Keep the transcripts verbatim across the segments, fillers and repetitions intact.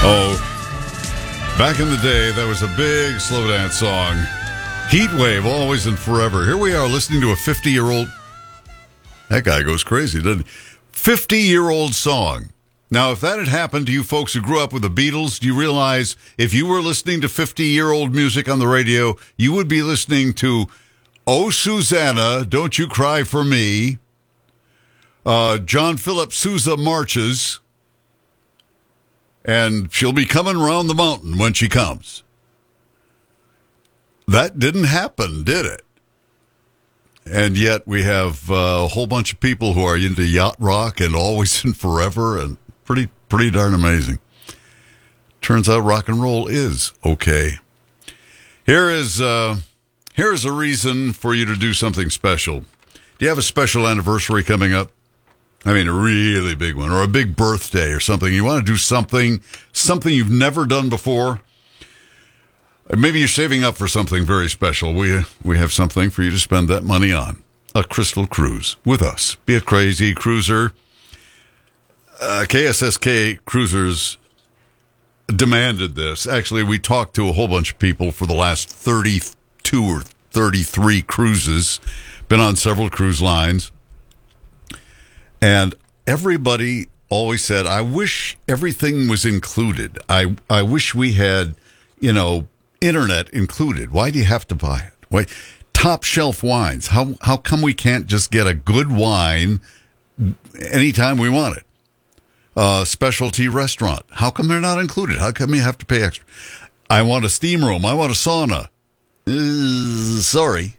Oh, back in the day, that was a big slow dance song. Heat Wave, Always and Forever. Here we are listening to a fifty-year-old... That guy goes crazy, doesn't he? fifty-year-old song. Now, if that had happened to you folks who grew up with the Beatles, do you realize if you were listening to fifty-year-old music on the radio, you would be listening to Oh, Susanna, Don't You Cry for Me, uh, John Philip Sousa Marches, and She'll Be Coming Round the Mountain When She Comes. That didn't happen, did it? And yet we have uh, a whole bunch of people who are into yacht rock and Always and Forever, and pretty pretty darn amazing. Turns out rock and roll is okay. Here is uh, here is a reason for you to do something special. Do you have a special anniversary coming up? I mean, a really big one, or a big birthday or something. You want to do something, something you've never done before. Maybe you're saving up for something very special. We we have something for you to spend that money on. A Crystal Cruise with us. Be a Crazy Cruiser. Uh, K S S K Cruisers demanded this. Actually, we talked to a whole bunch of people for the last thirty-two or thirty-three cruises. Been on several cruise lines. And everybody always said, I wish everything was included. I I wish we had, you know, internet included. Why do you have to buy it? Why, top shelf wines. How how come we can't just get a good wine anytime we want it? Uh, specialty restaurant. How come they're not included? How come you have to pay extra? I want a steam room. I want a sauna. Uh, sorry.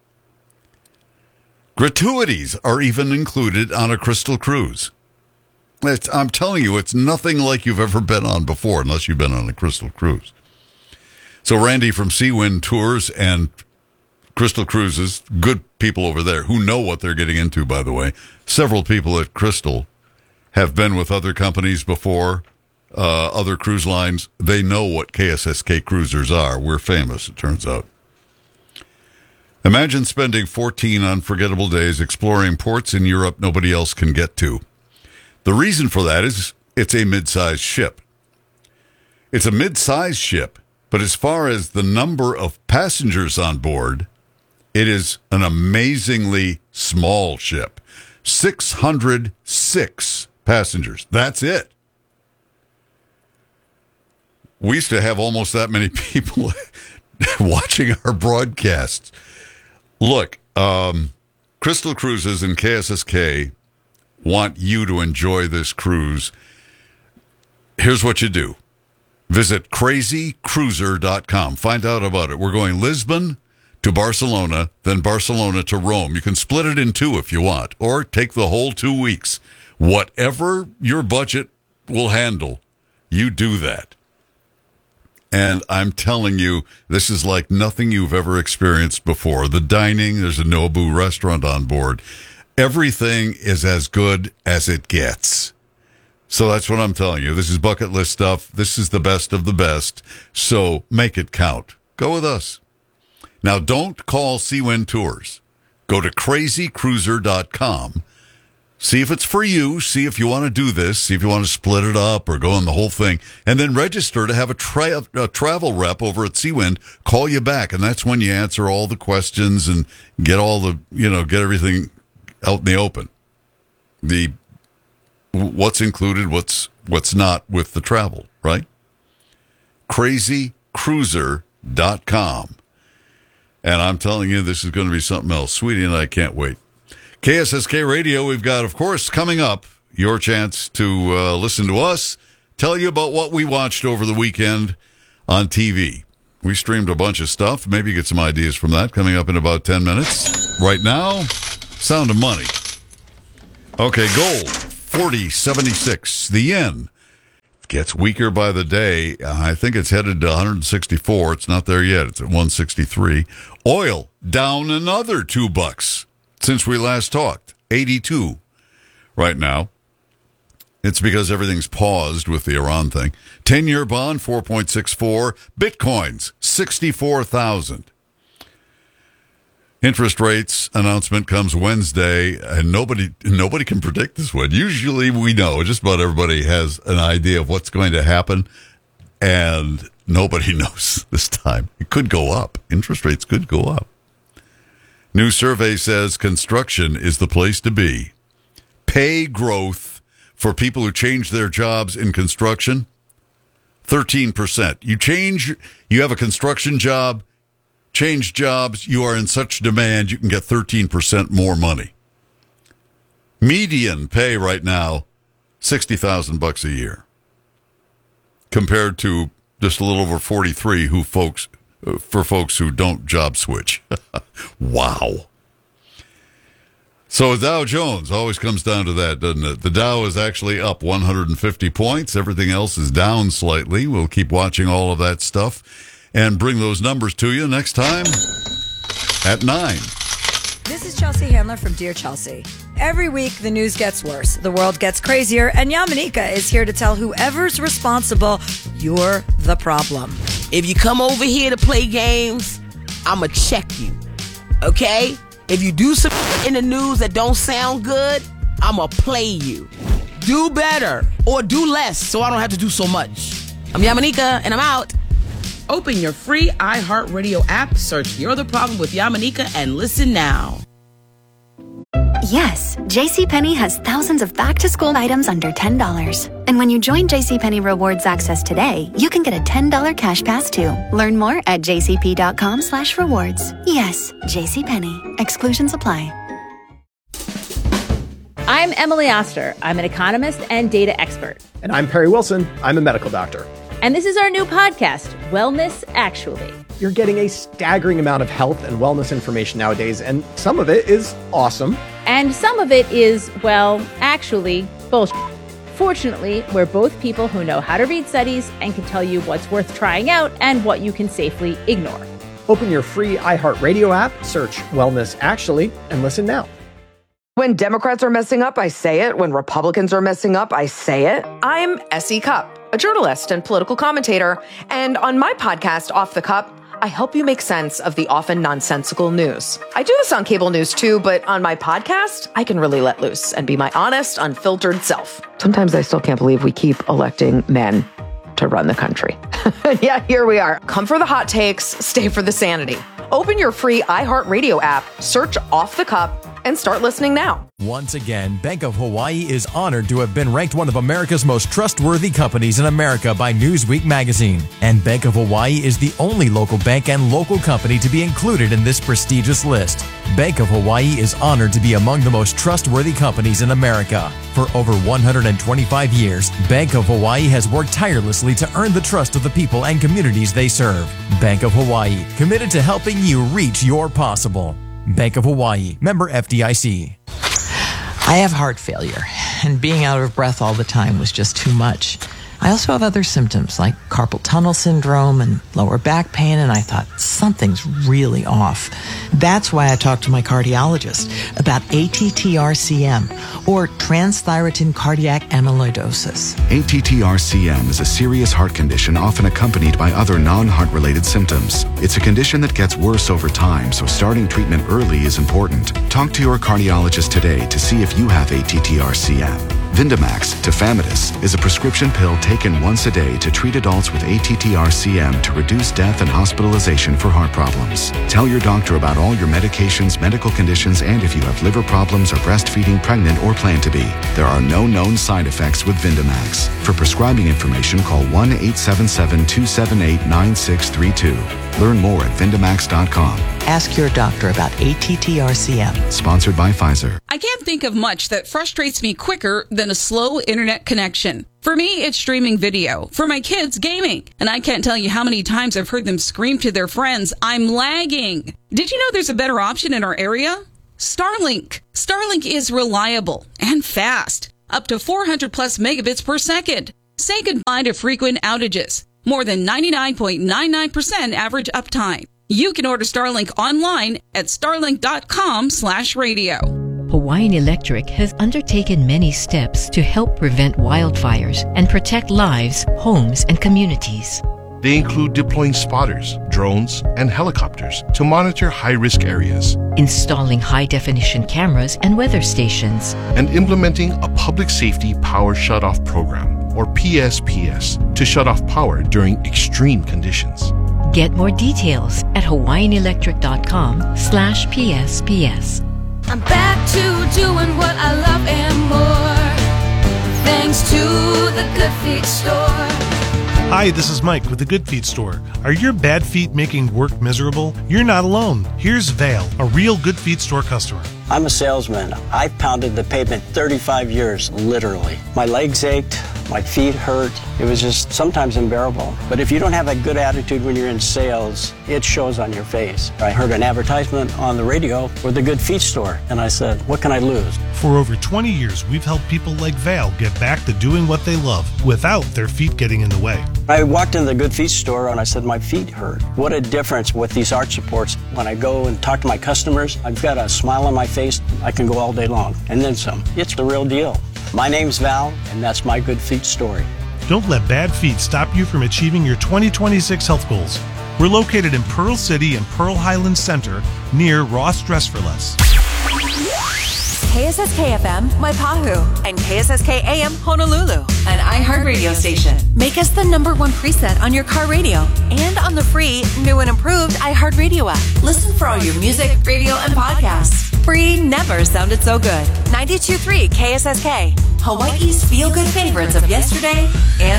Gratuities are even included on a Crystal Cruise. It's, I'm telling you, it's nothing like you've ever been on before, unless you've been on a Crystal Cruise. So Randy from Seawind Tours and Crystal Cruises, good people over there who know what they're getting into, by the way. Several people at Crystal have been with other companies before, uh, other cruise lines. They know what K S S K Cruisers are. We're famous, it turns out. Imagine spending fourteen unforgettable days exploring ports in Europe nobody else can get to. The reason for that is it's a mid-sized ship. It's a mid-sized ship, but as far as the number of passengers on board, it is an amazingly small ship. six hundred six passengers. That's it. We used to have almost that many people watching our broadcasts. Look, um, Crystal Cruises and K S S K want you to enjoy this cruise. Here's what you do. Visit crazy cruiser dot com. Find out about it. We're going Lisbon to Barcelona, then Barcelona to Rome. You can split it in two if you want, or take the whole two weeks. Whatever your budget will handle, you do that. And I'm telling you, this is like nothing you've ever experienced before. The dining, there's a Nobu restaurant on board. Everything is as good as it gets. So that's what I'm telling you. This is bucket list stuff. This is the best of the best. So make it count. Go with us. Now, don't call Seawind Tours. Go to crazy cruiser dot com. See if it's for you. See if you want to do this. See if you want to split it up or go on the whole thing. And then register to have a, tra- a travel rep over at Seawind call you back. And that's when you answer all the questions and get all the, you know, get everything out in the open. The what's included, what's what's not with the travel, right? crazy cruiser dot com. And I'm telling you, this is going to be something else. Sweetie and I can't wait. K S S K Radio, we've got, of course, coming up, your chance to uh, listen to us, tell you about what we watched over the weekend on T V. We streamed a bunch of stuff. Maybe you get some ideas from that coming up in about ten minutes. Right now, Sound of Money. Okay, gold, forty seventy-six. The yen gets weaker by the day. I think it's headed to one hundred sixty-four. It's not there yet. It's at one sixty-three. Oil down another two bucks. Since we last talked, eighty-two right now. It's because everything's paused with the Iran thing. ten-year bond, four point six four. Bitcoins, sixty-four thousand. Interest rates announcement comes Wednesday, and nobody nobody can predict this one. Usually we know, just about everybody has an idea of what's going to happen, and nobody knows this time. It could go up. Interest rates could go up. New survey says construction is the place to be. Pay growth for people who change their jobs in construction, thirteen percent. You change, you have a construction job, change jobs, you are in such demand, you can get thirteen percent more money. Median pay right now, sixty thousand bucks a year, compared to just a little over forty-three who folks for folks who don't job switch. Wow. So Dow Jones always comes down to that, doesn't it? The Dow is actually up one hundred fifty points. Everything else is down slightly. We'll keep watching all of that stuff and bring those numbers to you next time at nine. This is Chelsea Handler from Dear Chelsea. Every week, the news gets worse, the world gets crazier, and Yamanika is here to tell whoever's responsible, you're the problem. If you come over here to play games, I'ma check you, okay? If you do some in the news that don't sound good, I'ma play you. Do better or do less so I don't have to do so much. I'm Yamanika, and I'm out. Open your free iHeartRadio app, search You're the Problem with Yamanika, and listen now. Yes, JCPenney has thousands of back-to-school items under ten dollars. And when you join JCPenney Rewards Access today, you can get a ten dollars cash pass too. Learn more at jcp.com slash rewards. Yes, JCPenney. Exclusions apply. I'm Emily Oster. I'm an economist and data expert. And I'm Perry Wilson. I'm a medical doctor. And this is our new podcast, Wellness Actually. You're getting a staggering amount of health and wellness information nowadays, and some of it is awesome. And some of it is, well, actually, bullshit. Fortunately, we're both people who know how to read studies and can tell you what's worth trying out and what you can safely ignore. Open your free iHeartRadio app, search Wellness Actually, and listen now. When Democrats are messing up, I say it. When Republicans are messing up, I say it. I'm Essie Cupp, a journalist and political commentator. And on my podcast, Off the Cup, I help you make sense of the often nonsensical news. I do this on cable news too, but on my podcast, I can really let loose and be my honest, unfiltered self. Sometimes I still can't believe we keep electing men to run the country. Yeah, here we are. Come for the hot takes, stay for the sanity. Open your free iHeartRadio app, search Off the Cup, and start listening now. Once again, Bank of Hawaii is honored to have been ranked one of America's most trustworthy companies in America by Newsweek magazine. And Bank of Hawaii is the only local bank and local company to be included in this prestigious list. Bank of Hawaii is honored to be among the most trustworthy companies in America. For over one hundred twenty-five years, Bank of Hawaii has worked tirelessly to earn the trust of the people and communities they serve. Bank of Hawaii, committed to helping you reach your possible. Bank of Hawaii, member F D I C. I have heart failure, and being out of breath all the time was just too much. I also have other symptoms like carpal tunnel syndrome and lower back pain, and I thought something's really off. That's why I talked to my cardiologist about A T T R C M, or transthyretin cardiac amyloidosis. A T T R C M is a serious heart condition often accompanied by other non-heart related symptoms. It's a condition that gets worse over time, so starting treatment early is important. Talk to your cardiologist today to see if you have A T T R C M. Vindamax, tafamidis, is a prescription pill taken once a day to treat adults with A T T R C M to reduce death and hospitalization for heart problems. Tell your doctor about all your medications, medical conditions, and if you have liver problems or breastfeeding, pregnant, or plan to be. There are no known side effects with Vindamax. For prescribing information, call one eight seven seven, two seven eight, nine six three two. Learn more at Vindamax dot com. Ask your doctor about A T T R C M. Sponsored by Pfizer. I can't think of much that frustrates me quicker than a slow internet connection. For me, it's streaming video. For my kids, gaming. And I can't tell you how many times I've heard them scream to their friends, "I'm lagging." Did you know there's a better option in our area? Starlink. Starlink is reliable and fast. Up to four hundred plus megabits per second. Say goodbye to frequent outages. More than ninety-nine point nine nine percent average uptime. You can order Starlink online at starlink.com slash radio. Hawaiian Electric has undertaken many steps to help prevent wildfires and protect lives, homes, and communities. They include deploying spotters, drones, and helicopters to monitor high-risk areas, installing high-definition cameras and weather stations, and implementing a public safety power shutoff program, or P S P S, to shut off power during extreme conditions. Get more details at hawaiianelectric.com slash PSPS. I'm back to doing what I love and more, thanks to the Good Feet store. Hi, this is Mike with the Good Feet store. Are your bad feet making work miserable? You're not alone. Here's Vale, a real Good Feet store customer. I'm a salesman. I've pounded the pavement thirty-five years, literally. My legs ached, my feet hurt. It was just sometimes unbearable. But if you don't have a good attitude when you're in sales, it shows on your face. I heard an advertisement on the radio for the Good Feet store, and I said, what can I lose? For over twenty years, we've helped people like Vale get back to doing what they love without their feet getting in the way. I walked into the Good Feet store and I said, my feet hurt. What a difference with these arch supports. When I go and talk to my customers, I've got a smile on my face. I can go all day long, and then some. It's the real deal. My name's Val, and that's my Good Feet story. Don't let bad feet stop you from achieving your twenty twenty-six health goals. We're located in Pearl City and Pearl Highlands Center near Ross Dress for Less. K S S K F M, Waipahu, and K S S K A M, Honolulu, an iHeart radio station. Make us the number one preset on your car radio and on the free, new and improved iHeart Radio app. Listen for all your music, radio, and podcasts. Free never sounded so good. ninety-two point three K S S K, Hawaii's feel-good favorites of yesterday and